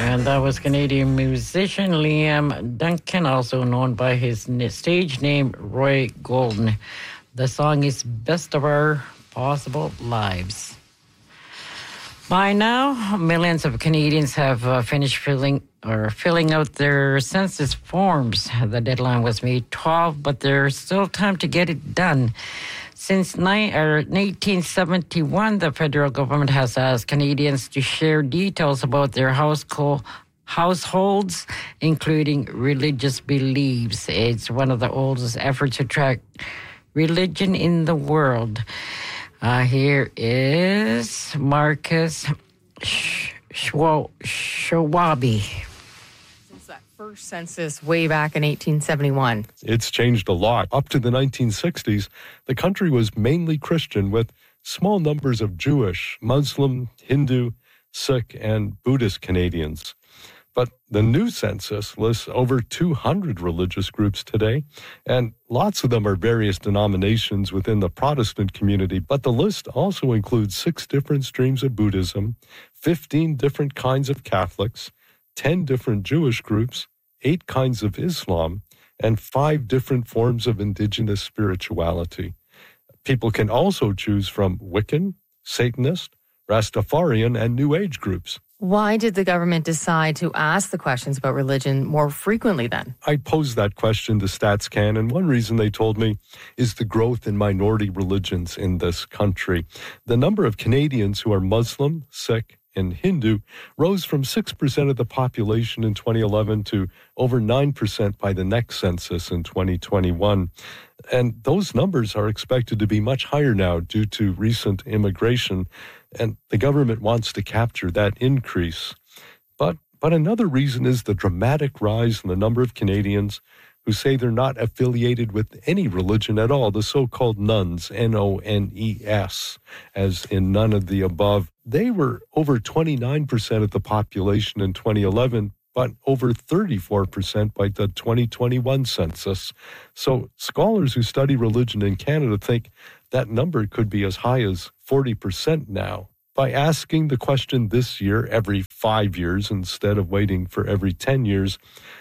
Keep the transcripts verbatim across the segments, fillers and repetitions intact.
And that was Canadian musician Liam Duncan, also known by his stage name Roy Golden. The song is Best of Our Possible Lives. By now, millions of Canadians have uh, finished filling or filling out their census forms. The deadline was May twelfth, but there's still time to get it done. Since nineteen seventy-one, the federal government has asked Canadians to share details about their household, households, including religious beliefs. It's one of the oldest efforts to track religion in the world. Uh, here is Marcus Schwabe. First census way back in eighteen seventy-one. It's changed a lot. Up to the nineteen sixties, the country was mainly Christian with small numbers of Jewish, Muslim, Hindu, Sikh, and Buddhist Canadians. But the new census lists over two hundred religious groups today, and lots of them are various denominations within the Protestant community. But the list also includes six different streams of Buddhism, fifteen different kinds of Catholics, ten different Jewish groups, eight kinds of Islam, and five different forms of indigenous spirituality. People can also choose from Wiccan, Satanist, Rastafarian, and New Age groups. Why did the government decide to ask the questions about religion more frequently then? I posed that question to StatsCan, and one reason they told me is the growth in minority religions in this country. The number of Canadians who are Muslim, Sikh, and Hindu rose from six percent of the population in twenty eleven to over nine percent by the next census in twenty twenty-one. And those numbers are expected to be much higher now due to recent immigration, and the government wants to capture that increase. But, but another reason is the dramatic rise in the number of Canadians who say they're not affiliated with any religion at all, the so-called nones, N O N E S, as in none of the above. They were over twenty-nine percent of the population in twenty eleven, but over thirty-four percent by the twenty twenty-one census. So scholars who study religion in Canada think that number could be as high as forty percent now. By asking the question this year every five years instead of waiting for every ten years,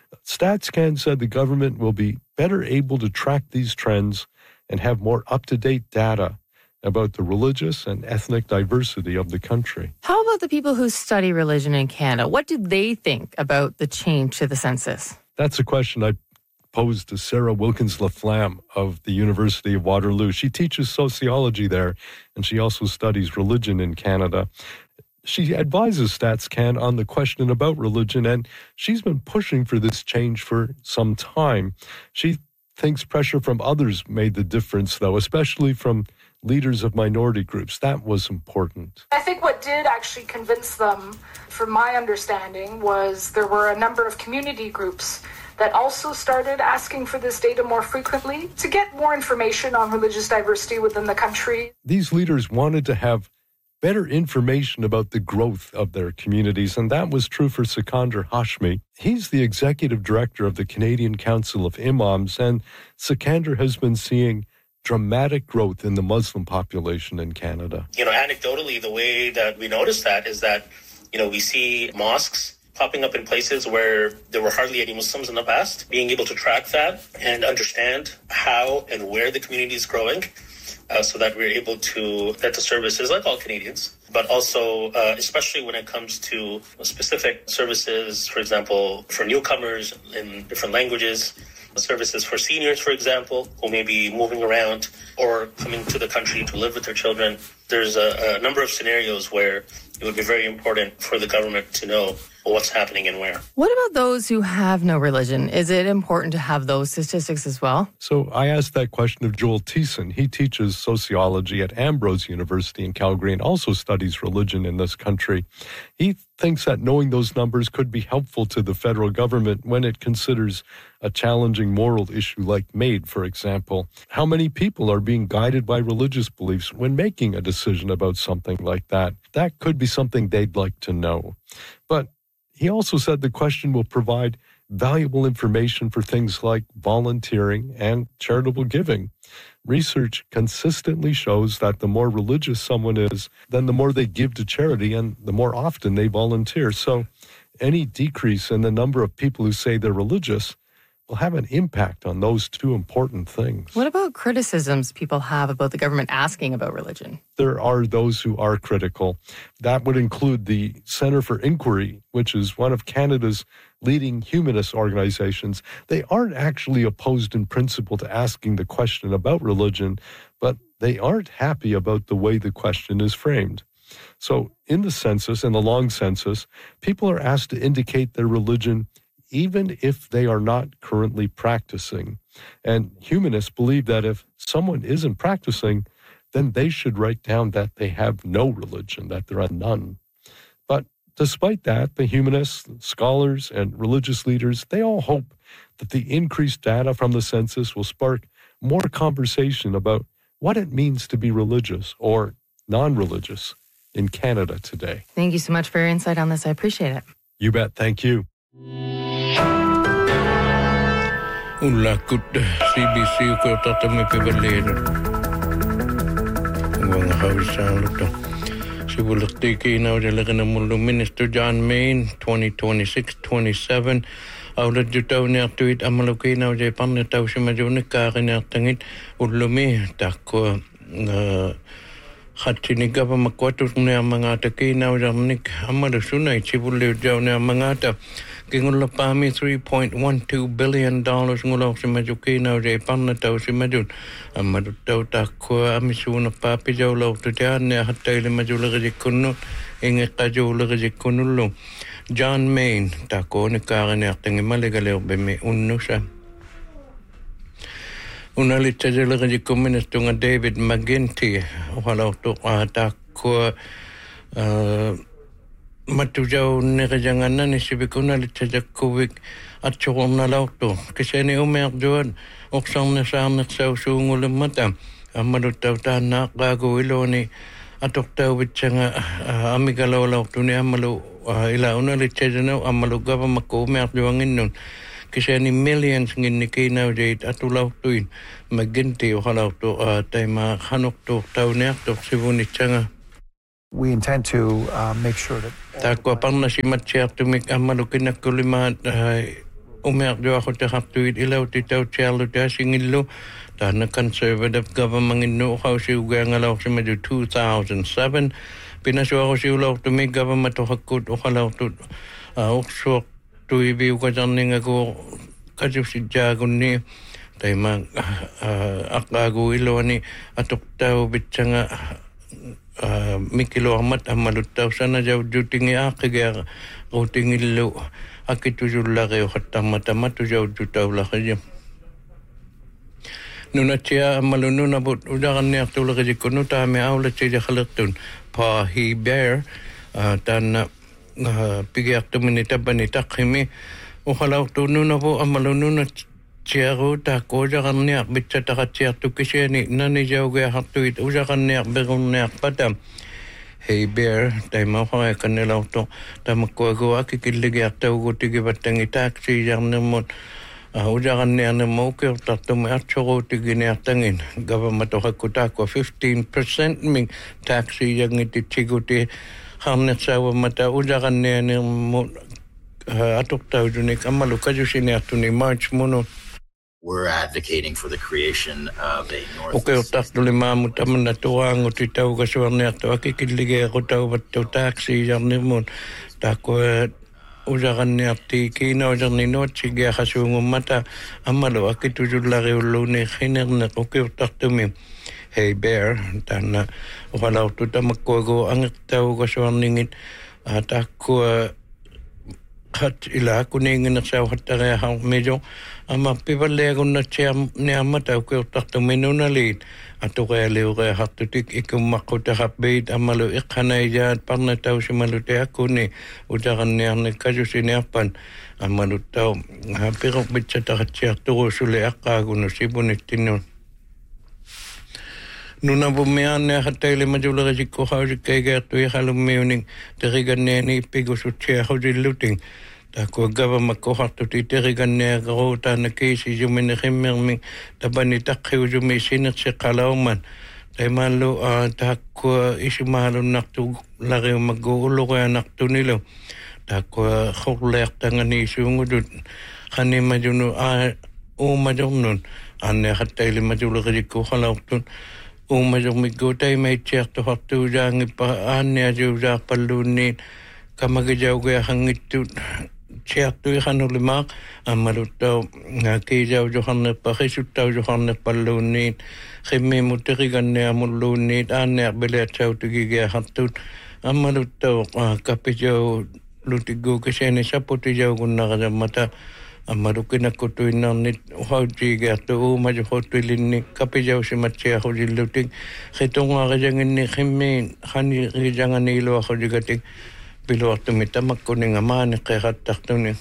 StatsCan said the government will be better able to track these trends and have more up-to-date data about the religious and ethnic diversity of the country. How about the people who study religion in Canada? What do they think about the change to the census? That's a question I posed to Sarah Wilkins-Laflamme of the University of Waterloo. She teaches sociology there, and she also studies religion in Canada. She advises StatsCan on the question about religion, and she's been pushing for this change for some time. She thinks pressure from others made the difference, though, especially from leaders of minority groups. That was important. I think what did actually convince them, from my understanding, was there were a number of community groups that also started asking for this data more frequently to get more information on religious diversity within the country. These leaders wanted to have better information about the growth of their communities, and that was true for Sikander Hashmi. He's the executive director of the Canadian Council of Imams, and Sikander has been seeing dramatic growth in the Muslim population in Canada. You know, anecdotally, the way that we notice that is that, you know, we see mosques popping up in places where there were hardly any Muslims in the past. Being able to track that and understand how and where the community is growing, Uh, so that we're able to get the services like all Canadians, but also uh, especially when it comes to specific services, for example, for newcomers in different languages, services for seniors, for example, who may be moving around or coming to the country to live with their children. There's a, a number of scenarios where it would be very important for the government to know what's happening and where. What about those who have no religion? Is it important to have those statistics as well? So I asked that question of Joel Thiessen. He teaches sociology at Ambrose University in Calgary and also studies religion in this country. He thinks that knowing those numbers could be helpful to the federal government when it considers a challenging moral issue like MAID, for example. How many people are being guided by religious beliefs when making a decision about something like that? That could be something they'd like to know. But he also said the question will provide valuable information for things like volunteering and charitable giving. Research consistently shows that the more religious someone is, then the more they give to charity and the more often they volunteer. So any decrease in the number of people who say they're religious will have an impact on those two important things. What about criticisms people have about the government asking about religion? There are those who are critical. That would include the Centre for Inquiry, which is one of Canada's leading humanist organizations. They aren't actually opposed in principle to asking the question about religion, but they aren't happy about the way the question is framed. So in the census, in the long census, people are asked to indicate their religion even if they are not currently practicing. And humanists believe that if someone isn't practicing, then they should write down that they have no religion, that they're a none. But despite that, the humanists, scholars, and religious leaders, they all hope that the increased data from the census will spark more conversation about what it means to be religious or non-religious in Canada today. Thank you so much for your insight on this. I appreciate it. You bet. Thank you. Ulakut C B C ko tatami pibalero. Wang hausa luto. Sibulati na ujalagan mulu Minister John Main twenty twenty-six twenty-seven. Aulat jutaw ni aktuit amaluki na ujay panataw si majunik kakin tangit ulumi tako khatiniga pa makwatus ni mga taki na ujamnik amalusunay sibuli ujaw ni mga ta Kingula pami three point one two billion dollars ngulaw si majuki na ujay panataw si majun amadutaw tako amisuna papi jaw law tutiyan ni hatay li majulagajik kunut ingi kajulagajik kunulong John Main tako ni kakin akting imaligalew bimi unno siya. Unalit sa jalagajik kuministo nga David McGuinty walaw to tako matujaw ni kajangan na ni sibikunalit sa jakuvik at sukong nalawto. Kasi ni umayak doon, uksang nasamnak sa usungulang mata. Ang malutaw tahan na gago ilo ni atoktawit siya nga amigalaw lawto ni amalu ila unalit sa janaw amaluga pa makuumayak doon nun. Kasi ni millions ngin ni kinaw jayit atulawtuin maginti o halawto tayo makahanok to tao niyak to sibunit siya nga. We intend to uh, make sure that... Takwa pang nasimat siya tumik amalukin na kulimat umiyak do ako takaptuit ilaw titaw chalo ta singilo ta na conservative government no how si ugang alaw si madu two thousand seven pinaswa ko si ulaw tumik government to hakut o halaw to uksok to ibi ukajan nga ko kadyo si jagon ni tayo mag akago ilo ni atuktaw bitsa nga Uh, mikilo amat amalutaw sana jaw jutingi akigya utingilo akitujul laki o katamat-amat jaw jutaw laki nuna siya amaluno na but udakan niya tulak di kuno tami awlat siya khalatun pa he bear uh, tan uh, pigyak tuminita banita kimi o khalaw tuno na po amaluno na Ciago ta ko jagan niak bitsa ta khatia tu kiseni nani jauge hatuit ujakan niak begun niak patam hey bear tai ma kha kanela to ta makko go akikiligi akta go tigi batangi taxi jarnemot ujakan ne ne mo ke ta to me achogo tigi ne atangin government to hakuta ko fifteen percent ming taxi yang iti chiguti hamne sawa mata ujakan ne ne mo atok ta ujuni kamalu kajusini atuni march mono. We're advocating for the creation of a north. Okay, tak dulu mamu taman natuang uti tahu kasuarnya tu akikiligi aku tahu betul taksi yang ni mun takut ujaran ni arti kina ujaran ni not ciga kasungu mata amalu akitujul lagi ulu ni khiner nak okay tak tu mi hey bear tanah walau tu tamak ko angit tahu kasuarnya ngit takut hat ila kuning na sa hatare ha medyo ama pibale gun na cham ne amata ko takto menunali ato kaya leure hatutik ikum makuta habeit amalo ikhanaya parna taw si malute akuni udaran ne ne kajusini apan amalo taw ha pero bitsa ta chia to sule akagun sibunitino nuna bumian ne hatele majula jikko hauji kege to halum meaning terigan ne ni pigo su chia hauji looting Tako gava makohartu titirigan ne garota na kesi jumene khimmerming tabani takhiu jumi sinatsi qalauman taimalu takwa ismalu naktu lagi magulugo naktu nilo takwa khurleq tangani sungudut khani majunu a o majunun anne hatta ile majulu giko khalautun o majumi gotai mai cherto hattu jangi pa anne ajuja palluni kamagajaw ga hangitut Certo hanulima amaluto ngakija johanne pakisuta johanne palluni khimme muteriganne amuluni anne beletau tugiga hatut amaluto kapijo lutigo kesene sapoti jaugunna mata amarukina kutuina nit haujiga to majo hotulinni kapijo simatche hojilutik khitonga gajangni khimme khani gajangani lo hojigatik Piloto mitamakuning amani qeqattaqtuni.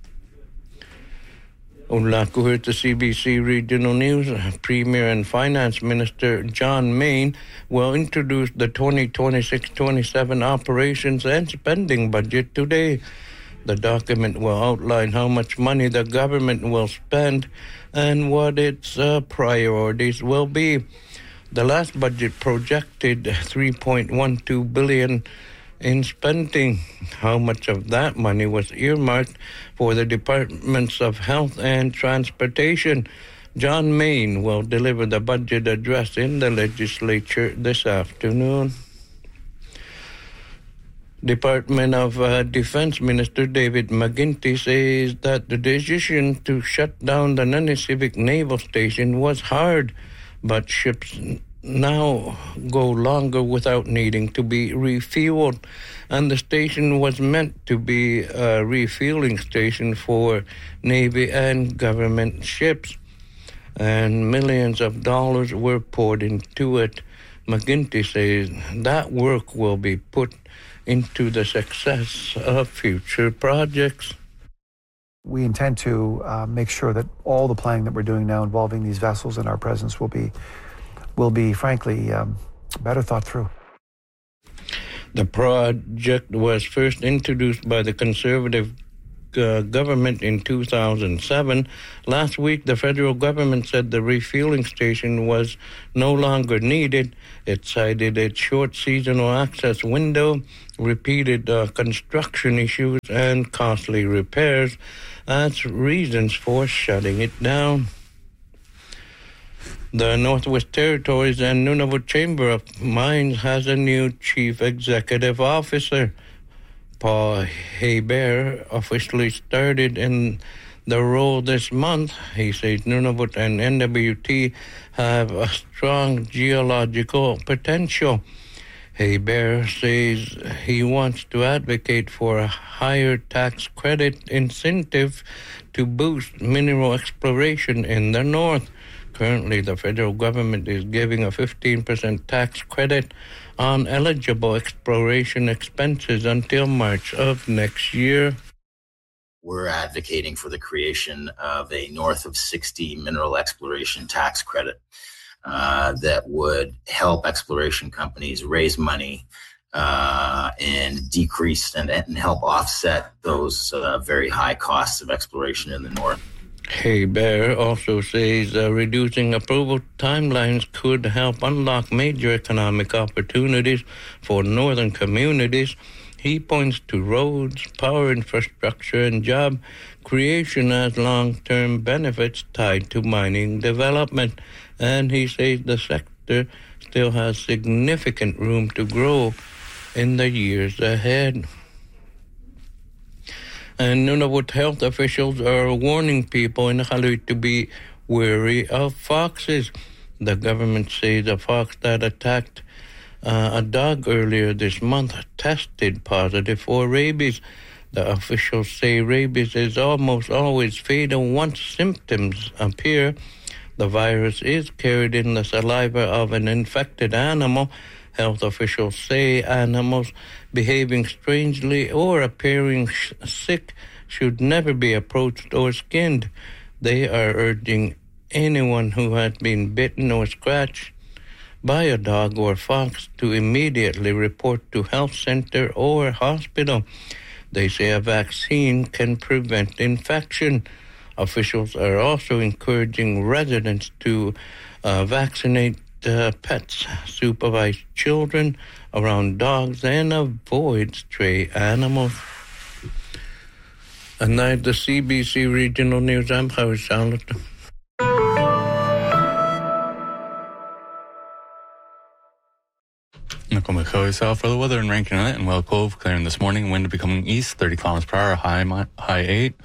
Ulaku heard the C B C Regional News. Premier and Finance Minister John Main will introduce the twenty twenty-six twenty-seven operations and spending budget today. The document will outline how much money the government will spend and what its uh, priorities will be. The last budget projected three point one two billion dollars in spending. How much of that money was earmarked for the Departments of Health and Transportation? John Main will deliver the budget address in the legislature this afternoon. Department of uh, Defense Minister David McGuinty says that the decision to shut down the Nanisivik Naval Station was hard, but ships now go longer without needing to be refueled, and the station was meant to be a refueling station for Navy and government ships, and millions of dollars were poured into it. McGuinty says that work will be put into the success of future projects. We intend to uh, make sure that all the planning that we're doing now involving these vessels and our presence will be will be, frankly, um, better thought through. The project was first introduced by the Conservative uh, government in two thousand seven. Last week, the federal government said the refueling station was no longer needed. It cited its short seasonal access window, repeated uh, construction issues, and costly repairs as reasons for shutting it down. The Northwest Territories and Nunavut Chamber of Mines has a new chief executive officer. Paul Hebert officially started in the role this month. He says Nunavut and N W T have a strong geological potential. Hebert says he wants to advocate for a higher tax credit incentive to boost mineral exploration in the north. Currently, the federal government is giving a fifteen percent tax credit on eligible exploration expenses until March of next year. We're advocating for the creation of a north of sixty mineral exploration tax credit uh, that would help exploration companies raise money uh, and decrease and, and help offset those uh, very high costs of exploration in the north. Hebert also says uh, reducing approval timelines could help unlock major economic opportunities for northern communities. He points to roads, power infrastructure, and job creation as long-term benefits tied to mining development. And he says the sector still has significant room to grow in the years ahead. And Nunavut health officials are warning people in Iqaluit to be wary of foxes. The government says a fox that attacked uh, a dog earlier this month tested positive for rabies. The officials say rabies is almost always fatal once symptoms appear. The virus is carried in the saliva of an infected animal. Health officials say animals behaving strangely or appearing sh- sick should never be approached or skinned. They are urging anyone who has been bitten or scratched by a dog or fox to immediately report to health center or hospital. They say a vaccine can prevent infection. Officials are also encouraging residents to uh, vaccinate uh, pets, supervise children around dogs, and avoid stray animals. And now the C B C Regional News. I'm Howard Charlotte. Yourself for the weather in Rankin Inlet and Well Cove, clearing this morning. Wind becoming east, thirty kilometers per hour, high high eight.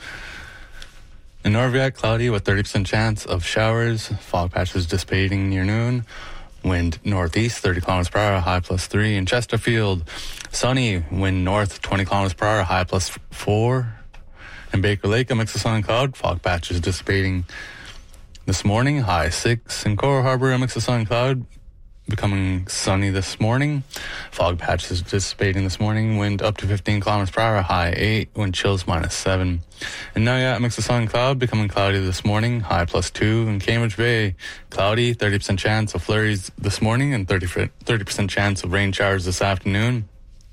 In Norviac, cloudy with thirty percent chance of showers. Fog patches dissipating near noon. Wind northeast, thirty kilometers per hour, high plus three. In Chesterfield, sunny. Wind north, twenty kilometers per hour, high plus four. In Baker Lake, a mix of sun and cloud. Fog patches dissipating this morning, high six. In Coral Harbour, a mix of sun and cloud. Becoming sunny this morning. Fog patches dissipating this morning. Wind up to fifteen kilometers per hour, high eight. Wind chills minus seven. In Nauyat, a mix of sun and cloud, becoming cloudy this morning, high plus two. In Cambridge Bay, cloudy, thirty percent chance of flurries this morning and thirty percent chance of rain showers this afternoon.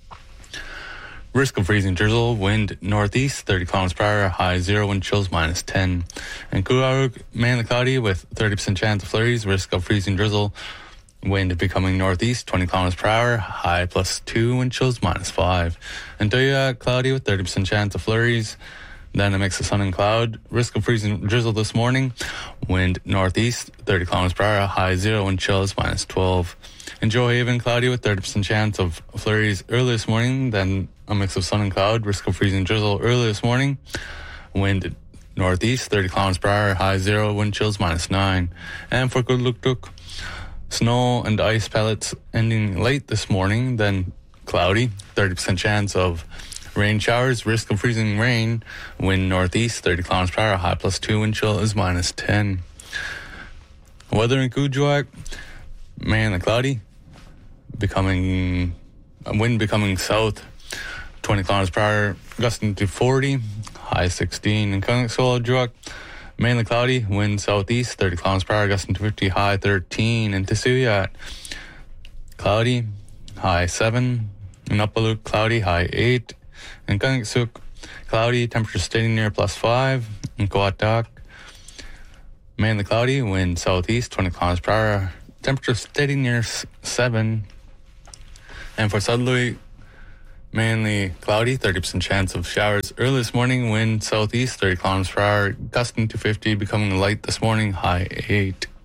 Risk of freezing drizzle, wind northeast, thirty kilometers per hour, high zero, wind chills minus ten. In Coorparoo, mainly cloudy with thirty percent chance of flurries, risk of freezing drizzle, wind becoming northeast, twenty kilometers per hour, high plus two, wind chills minus five. In Doya, cloudy with thirty percent chance of flurries, then a mix of sun and cloud. Risk of freezing drizzle this morning, wind northeast, thirty kilometers per hour, high zero, wind chills minus twelve. In Joe Haven, cloudy with thirty percent chance of flurries early this morning, then a mix of sun and cloud. Risk of freezing drizzle early this morning, wind northeast, thirty kilometers per hour, high zero, wind chills minus nine. And for Goodluktuk, snow and ice pellets ending late this morning, then cloudy, thirty percent chance of rain showers, risk of freezing rain, wind northeast, thirty kilometers per hour, high plus two, wind chill is minus ten. Weather in Kuujjuaq, mainly cloudy, becoming, wind becoming south, twenty kilometers per hour, gusting to forty, high sixteen. In Kunnaxola, mainly cloudy, wind southeast, thirty kilometers per hour, gusting to fifty, high thirteen. In Tisuyat, cloudy, high seven. In Upaluk, cloudy, high eight. In Kunnaxuk, cloudy, temperature staying near plus five. In Coatak, mainly cloudy, wind southeast, twenty kilometers per hour, temperature steady near seven. And for Sudbury, mainly cloudy, thirty percent chance of showers early this morning, wind southeast, thirty kilometers per hour, gusting to fifty, becoming light this morning, high eight.